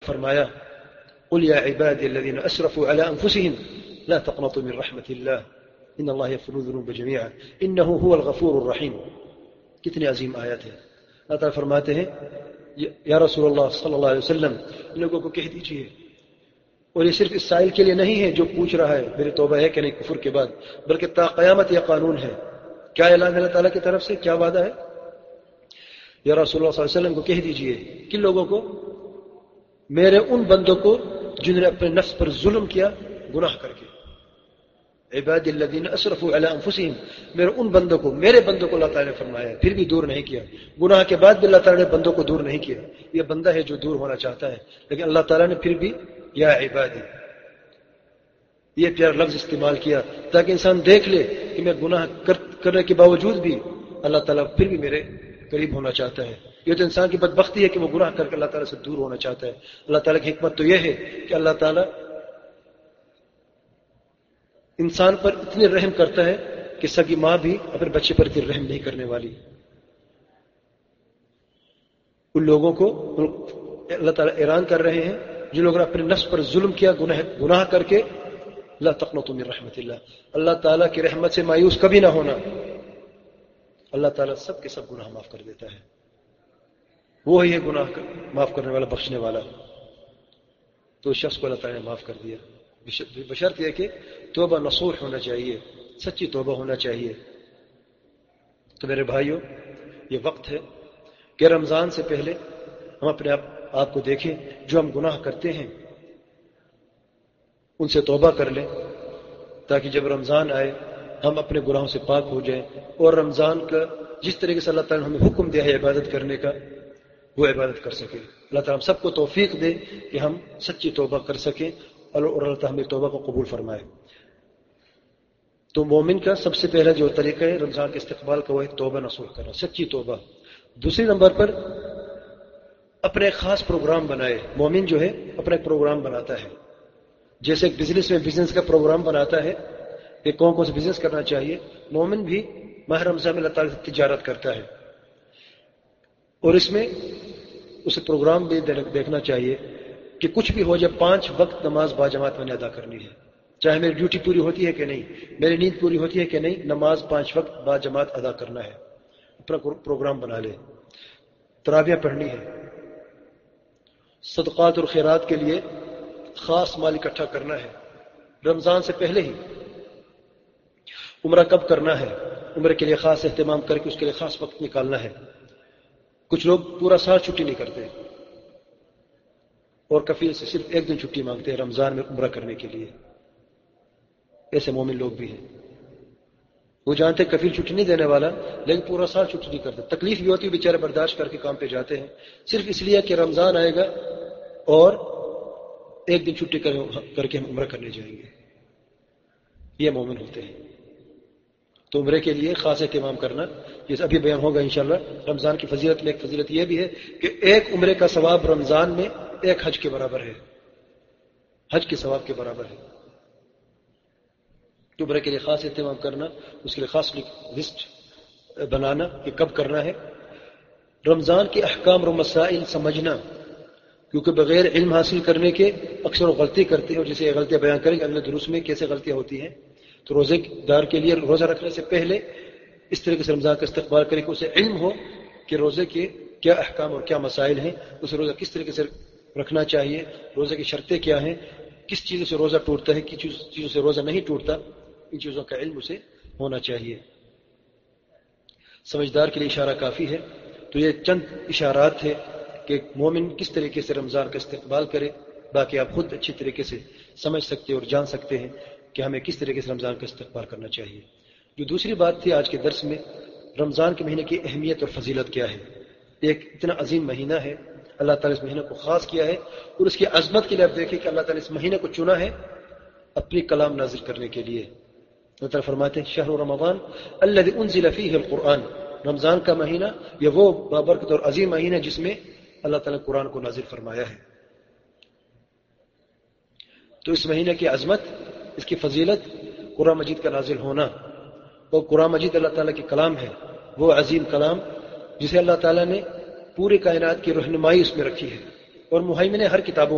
فرمایا قل یا عبادی الذین اسرفوا علی انفسهم لا تقنطوا من رحمت اللہ ان اللہ یغفر الذنوب جميعا انہ هو الغفور الرحیم. کتنی عظیم آیت ہے. اللہ تعالیٰ فرماتے ہیں یا رسول اللہ صلی اللہ علیہ وسلم ان لوگوں کو کہہ دیجئے، اور یہ صرف اس سائل کے لیے نہیں ہے جو پوچھ رہا ہے میری توبہ ہے کہ نہیں کفر کے بعد، بلکہ تا قیامت یہ قانون ہے. کیا اعلان ہے اللہ تعالیٰ کی طرف سے، کیا وعدہ ہے؟ یا رسول اللہ صلی اللہ علیہ وسلم کو کہہ دیجئے کن لوگوں کو؟ میرے ان بندوں کو جنہوں نے اپنے نفس پر ظلم کیا گناہ کر کے. عبادی الذین اسرفوا علی انفسهم، میرے ان بندوں کو، میرے بندوں کو اللہ تعالیٰ نے فرمایا، پھر بھی دور نہیں کیا. گناہ کے بعد بھی اللہ تعالیٰ نے بندوں کو دور نہیں کیا. یہ بندہ ہے جو دور ہونا چاہتا ہے، لیکن اللہ تعالیٰ نے پھر بھی یا عبادی یہ پیارا لفظ استعمال کیا تاکہ انسان دیکھ لے کہ میں گناہ کرنے کے باوجود بھی اللہ تعالیٰ پھر بھی میرے قریب ہونا چاہتا ہے. یہ تو انسان کی بدبختی ہے کہ وہ گناہ کر کے اللہ تعالیٰ سے دور ہونا چاہتا ہے. اللہ تعالیٰ کی حکمت تو یہ ہے کہ اللہ تعالیٰ انسان پر اتنی رحم کرتا ہے کہ سگی ماں بھی اپنے بچے پر اتنی رحم نہیں کرنے والی. ان لوگوں کو اللہ تعالیٰ اعلان کر رہے ہیں جن لوگوں نے اپنے نفس پر ظلم کیا گناہ کر کے، لا تقنطوا من رحمت اللہ، اللہ تعالیٰ کی رحمت سے مایوس کبھی نہ ہونا. اللہ تعالیٰ سب کے سب گناہ معاف کر دیتا ہے. وہی ہے گناہ معاف کرنے والا، بخشنے والا. تو اس شخص کو اللہ تعالیٰ نے معاف کر دیا، بشرط یہ کہ توبہ نصوح ہونا چاہیے، سچی توبہ ہونا چاہیے. تو میرے بھائیوں، یہ وقت ہے کہ رمضان سے پہلے ہم اپنے آپ کو دیکھیں، جو ہم گناہ کرتے ہیں ان سے توبہ کر لیں، تاکہ جب رمضان آئے ہم اپنے گناہوں سے پاک ہو جائیں، اور رمضان کا جس طریقے سے اللہ تعالیٰ نے ہمیں حکم دیا ہے عبادت کرنے کا وہ عبادت کر سکیں. اللہ تعالیٰ ہم سب کو توفیق دے کہ ہم سچی توبہ کر سکیں، اور اللہ تعالیٰ ہمیں توبہ کو قبول فرمائے. تو مومن کا سب سے پہلا جو طریقہ ہے رمضان کے استقبال کا وہ ہے توبہ نصوح کرنا، سچی توبہ. دوسری نمبر پر اپنے ایک خاص پروگرام بنائے. مومن جو ہے اپنا ایک پروگرام بناتا ہے، جیسے ایک بزنس میں بزنس کا پروگرام بناتا ہے کہ کون کون سے بزنس کرنا چاہیے. مومن بھی ماہ رمضان میں اللہ تعالیٰ سے تجارت کرتا ہے، اور اس میں اسے پروگرام بھی دیکھنا چاہیے کہ کچھ بھی ہو جائے 5 وقت نماز باجماعت میں نے ادا کرنی ہے. چاہے میری ڈیوٹی پوری ہوتی ہے کہ نہیں، میری نیند پوری ہوتی ہے کہ نہیں، نماز 5 وقت باجماعت ادا کرنا ہے. اپنا پروگرام بنا لے. تراویح پڑھنی ہے. صدقات اور خیرات کے لیے خاص مال اکٹھا کرنا ہے رمضان سے پہلے ہی. عمرہ کب کرنا ہے، عمرے کے لیے خاص اہتمام کر کے اس کے لیے خاص وقت نکالنا ہے. کچھ لوگ پورا سال چھٹی نہیں کرتے اور کفیل سے صرف 1 دن چھٹی مانگتے ہیں رمضان میں عمرہ کرنے کے لیے. ایسے مومن لوگ بھی ہیں، وہ جانتے ہیں کفیل چھٹی نہیں دینے والا، لیکن پورا سال چھٹی نہیں کرتے. تکلیف بھی ہوتی ہے، بیچارے برداشت کر کے کام پہ جاتے ہیں صرف اس لیے کہ رمضان آئے گا اور 1 دن چھٹی کر کے ہم عمرہ کرنے جائیں گے. یہ مومن ہوتے ہیں. تو عمرے کے لیے خاص اہتمام کرنا، جیسے ابھی بیان ہوگا انشاءاللہ. رمضان کی فضیلت میں ایک فضیلت یہ بھی ہے کہ 1 عمرے کا ثواب رمضان میں 1 حج کے برابر ہے، حج کے ثواب کے برابر ہے. تو عمرے کے لیے خاص اہتمام کرنا، اس کے لیے خاص لسٹ بنانا کہ کب کرنا ہے. رمضان کے احکام اور مسائل سمجھنا، کیونکہ بغیر علم حاصل کرنے کے اکثر غلطی کرتے ہیں، اور جیسے یہ غلطیاں بیان کریں گے اگلے دروس میں کیسے غلطیاں ہوتی ہیں. تو روزے دار کے لیے روزہ رکھنے سے پہلے اس طریقے سے رمضان کا استقبال کریں کہ اسے علم ہو کہ روزے کے کیا احکام اور کیا مسائل ہیں، اسے روزہ کس طریقے سے رکھنا چاہیے، روزے کی شرطیں کیا ہیں، کس چیزوں سے روزہ ٹوٹتا ہے، کس چیزوں سے روزہ نہیں ٹوٹتا. ان چیزوں کا علم اسے ہونا چاہیے. سمجھدار کے لیے اشارہ کافی ہے. تو یہ چند اشارات ہے کہ مومن کس طریقے سے رمضان کا استقبال کرے. باقی آپ خود اچھی طریقے سے سمجھ سکتے اور جان سکتے ہیں کہ ہمیں کس طریقے سے رمضان کا استقبال کرنا چاہیے. جو دوسری بات تھی آج کے درس میں، رمضان کے مہینے کی اہمیت اور فضیلت کیا ہے. ایک اتنا عظیم مہینہ ہے، اللہ تعالیٰ اس مہینہ کو خاص کیا ہے، اور اس کی عظمت کے لیے آپ دیکھیں کہ اللہ تعالیٰ اس مہینے کو چنا ہے اپنی کلام نازل کرنے کے لیے. اللہ تعالیٰ فرماتے ہیں شہر رمضان الذی انزل فیہ القرآن، رمضان کا مہینہ یہ وہ بابرکت اور عظیم مہینہ ہے جس میں اللہ تعالیٰ نے قرآن کو نازل فرمایا ہے. تو اس مہینے کی عظمت، اس کی فضیلت، قرآن مجید کا نازل ہونا. اور قرآن مجید اللہ تعالیٰ کی کلام ہے، وہ عظیم کلام جسے اللہ تعالیٰ نے پوری کائنات کی رہنمائی اس میں رکھی ہے، اور مہیمن ہر کتابوں